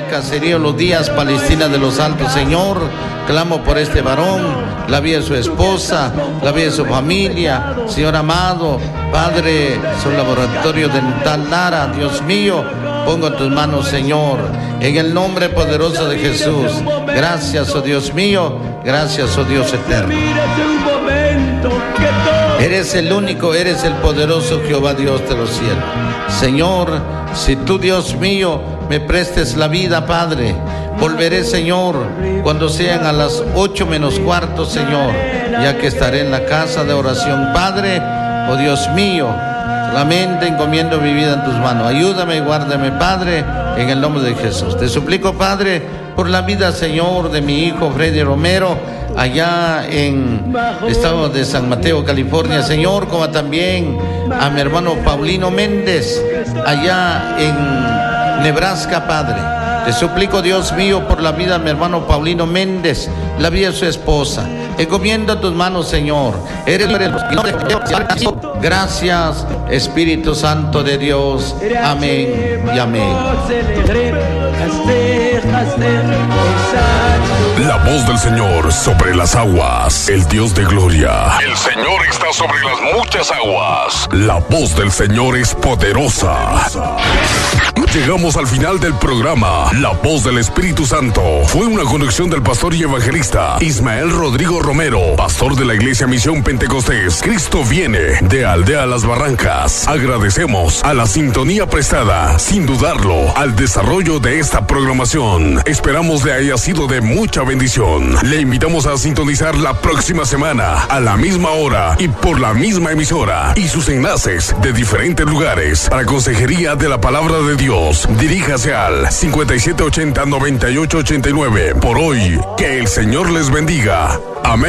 Caserío Los Díaz, Palestina de los Altos, Señor. Clamo por este varón, la vida de su esposa, la vida de su familia, Señor amado, Padre, su laboratorio dental Lara, Dios mío, pongo en tus manos, Señor, en el nombre poderoso de Jesús. Gracias, oh Dios mío, gracias, oh Dios eterno. Eres el único, eres el poderoso Jehová Dios de los cielos. Señor, si tú, Dios mío, me prestes la vida, Padre, volveré, Señor, cuando sean a las 8:15, Señor, ya que estaré en la casa de oración. Padre, oh Dios mío, solamente encomiendo mi vida en tus manos. Ayúdame y guárdame, Padre, en el nombre de Jesús. Te suplico, Padre, por la vida, Señor, de mi hijo Freddy Romero, allá en el estado de San Mateo, California, Señor, como también a mi hermano Paulino Méndez, allá en Nebraska, Padre. Te suplico, Dios mío, por la vida de mi hermano Paulino Méndez, la vida de su esposa. Encomiendo a tus manos, Señor. Gracias, Espíritu Santo de Dios. Amén y amén. La voz del Señor sobre las aguas, el Dios de gloria. El Señor está sobre las muchas aguas. La voz del Señor es poderosa. Llegamos al final del programa. La voz del Espíritu Santo fue una conducción del pastor y evangelista Ismael Rodrigo Romero, pastor de la Iglesia Misión Pentecostés Cristo Viene, de Aldea Las Barrancas. Agradecemos a la sintonía prestada, sin dudarlo, al desarrollo de esta programación. Esperamos le haya sido de mucha bendición. Le invitamos a sintonizar la próxima semana, a la misma hora y por la misma emisora, y sus enlaces de diferentes lugares. Para consejería de la palabra de Dios, diríjase al 5780-9889. Por hoy, que el Señor les bendiga. Amén.